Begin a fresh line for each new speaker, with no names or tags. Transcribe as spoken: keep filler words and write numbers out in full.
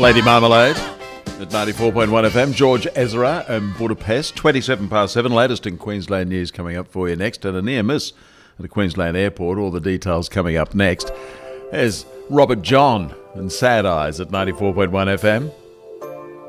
Lady Marmalade at ninety-four point one F M. George Ezra and Budapest. twenty-seven past seven. Latest in Queensland news coming up for you next. And a near miss at the Queensland airport. All the details coming up next. There's Robert John and Sad Eyes at ninety-four point one F M.